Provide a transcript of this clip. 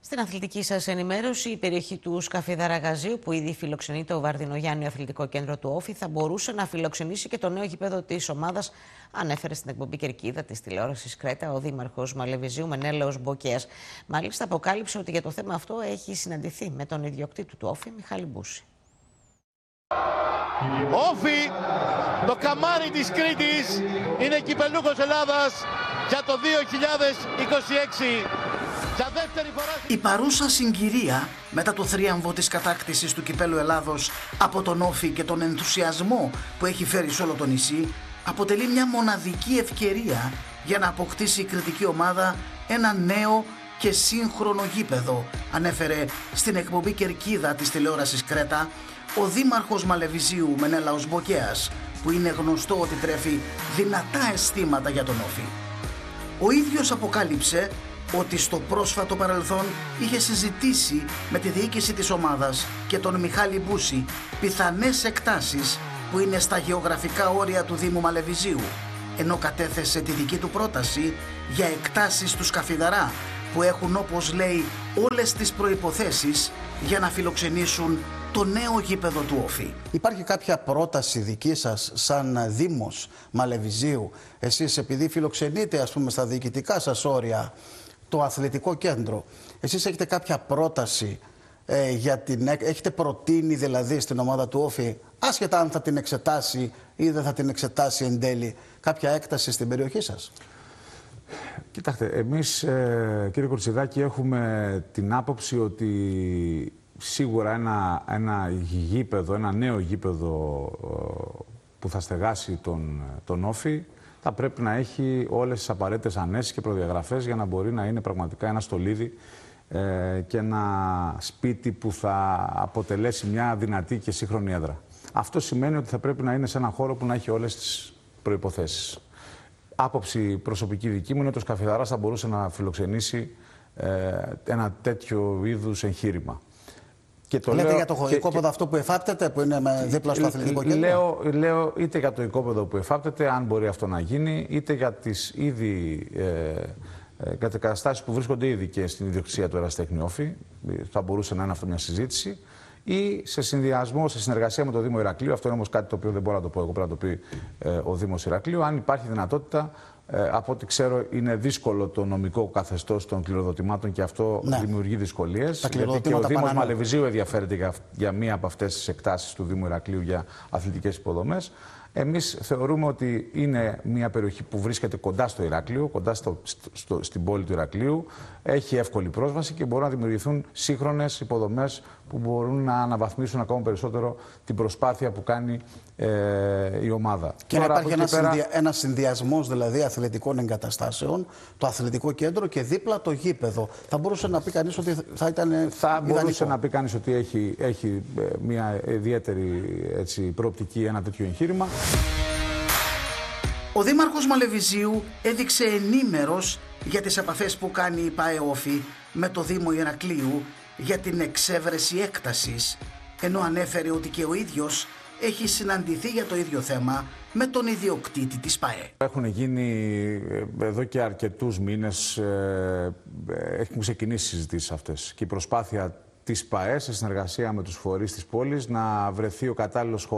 Στην αθλητική σας ενημέρωση, η περιοχή του Σκαφίδαρα-Γαζίου, που ήδη φιλοξενεί το Βαρδινογιάννιο Αθλητικό Κέντρο του Όφη, θα μπορούσε να φιλοξενήσει και το νέο γήπεδο της ομάδας, ανέφερε στην εκπομπή Κερκίδα της τηλεόρασης Κρέτα ο δήμαρχος Μαλεβιζίου Μενέλαος Μποκέας. Μάλιστα, αποκάλυψε ότι για το θέμα αυτό έχει συναντηθεί με τον ιδιοκτήτη του Όφη, Μιχάλη Μπούση. Όφη, το καμάρι της Κρήτης, είναι κυπελούχος Ελλάδας για το 2026. Για δεύτερη φορά... Η παρούσα συγκυρία μετά το θρίαμβο της κατάκτησης του κυπέλου Ελλάδος από τον Όφη και τον ενθουσιασμό που έχει φέρει σε όλο το νησί αποτελεί μια μοναδική ευκαιρία για να αποκτήσει η κρητική ομάδα ένα νέο και σύγχρονο γήπεδο, ανέφερε στην εκπομπή Κερκίδα της τηλεόρασης Κρέτα ο δήμαρχος Μαλεβιζίου Μενέλαος Μποκέας, που είναι γνωστό ότι τρέφει δυνατά αισθήματα για τον Όφη. Ο ίδιος αποκάλυψε ότι στο πρόσφατο παρελθόν είχε συζητήσει με τη διοίκηση της ομάδας και τον Μιχάλη Μπούση πιθανές εκτάσεις που είναι στα γεωγραφικά όρια του Δήμου Μαλεβιζίου, ενώ κατέθεσε τη δική του πρόταση για εκτάσεις του Σκαφιδαρά που έχουν, όπως λέει, όλες τις προϋποθέσεις για να φιλοξενήσουν το νέο γήπεδο του Όφη. Υπάρχει κάποια πρόταση δική σας σαν Δήμος Μαλεβιζίου, εσείς επειδή φιλοξενείτε ας πούμε στα διοικητικά σας όρια το αθλητικό κέντρο, εσείς έχετε κάποια πρόταση έχετε προτείνει δηλαδή στην ομάδα του Όφη, άσχετα αν θα την εξετάσει ή δεν θα την εξετάσει εν τέλει, κάποια έκταση στην περιοχή σας? Κοιτάξτε, εμείς κύριε Κορτσιδάκη έχουμε την άποψη ότι σίγουρα ένα γήπεδο, ένα νέο γήπεδο που θα στεγάσει τον Όφη θα πρέπει να έχει όλες τις απαραίτητες ανέσεις και προδιαγραφές για να μπορεί να είναι πραγματικά ένα στολίδι και ένα σπίτι που θα αποτελέσει μια δυνατή και σύγχρονη έδρα. Αυτό σημαίνει ότι θα πρέπει να είναι σε ένα χώρο που να έχει όλες τις προϋποθέσεις. Άποψη προσωπική δική μου είναι ότι ο Σκαφιδαράς θα μπορούσε να φιλοξενήσει ένα τέτοιο είδους εγχείρημα. Και το λέτε για το οικόπεδο αυτό που εφάπτεται, που είναι δίπλα στο αθλητικό κέντρο? Λέω είτε για το οικόπεδο που εφάπτεται, αν μπορεί αυτό να γίνει, είτε για τις ήδη καταστάσεις που βρίσκονται ήδη και στην ιδιοκτησία του Ερασιτέχνη Όφη. Θα μπορούσε να είναι αυτό μια συζήτηση. Ή σε συνδυασμό, σε συνεργασία με το Δήμο Ηρακλείου. Αυτό είναι όμως κάτι το οποίο δεν μπορώ να το πω εγώ, πρέπει να το πει ο Δήμος Ηρακλείου. Αν υπάρχει δυνατότητα, από ό,τι ξέρω, είναι δύσκολο το νομικό καθεστώς των κληροδοτημάτων και αυτό δημιουργεί δυσκολίες. Γιατί και ο Δήμος Μαλεβιζίου ενδιαφέρεται για μία από αυτές τις εκτάσεις του Δήμου Ηρακλείου για αθλητικές υποδομές. Εμείς θεωρούμε ότι είναι μια περιοχή που βρίσκεται κοντά στο Ηράκλειο, κοντά στην πόλη του Ηρακλείου, έχει εύκολη πρόσβαση και μπορούν να δημιουργηθούν σύγχρονες υποδομές που μπορούν να αναβαθμίσουν ακόμα περισσότερο την προσπάθεια που κάνει η ομάδα. Και τώρα, να υπάρχει ένας συνδυασμός δηλαδή αθλητικών εγκαταστάσεων, το αθλητικό κέντρο και δίπλα το γήπεδο. Θα μπορούσε να πει κανείς ότι θα ήταν μπορούσε να πει κανείς ότι έχει μια ιδιαίτερη προοπτική ένα τέτοιο εγχείρημα. Ο δήμαρχος Μαλεβιζίου έδειξε ενήμερος για τις επαφές που κάνει η ΠΑΕ Όφη με το Δήμο Ηρακλείου για την εξέβρεση έκτασης, ενώ ανέφερε ότι και ο ίδιος έχει συναντηθεί για το ίδιο θέμα με τον ιδιοκτήτη της ΠΑΕ. Έχουν γίνει εδώ και αρκετούς μήνες, έχουν ξεκινήσει συζητήσεις αυτές και η προσπάθεια της ΠΑΕ σε συνεργασία με τους φορείς της πόλης να βρεθεί ο κατάλληλος χώρος.